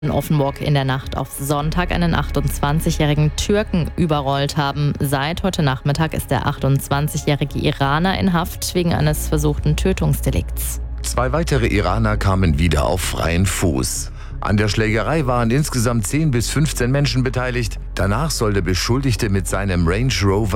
in Offenburg in der Nacht auf Sonntag einen 28-jährigen Türken überrollt haben. Seit heute Nachmittag ist der 28-jährige Iraner in Haft wegen eines versuchten Tötungsdelikts. 2 weitere Iraner kamen wieder auf freien Fuß. An der Schlägerei waren insgesamt 10 bis 15 Menschen beteiligt. Danach soll der Beschuldigte mit seinem Range Rover